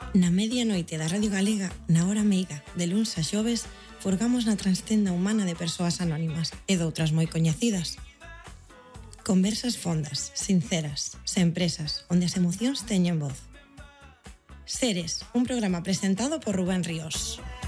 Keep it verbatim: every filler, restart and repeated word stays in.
Na medianoite da Radio Galega, na hora meiga, de luns a xoves, furgamos na transtenda humana de persoas anónimas e doutras moi coñecidas. Conversas fondas, sinceras, sen presas, onde as emocións teñen voz. Seres, un programa presentado por Rubén Ríos.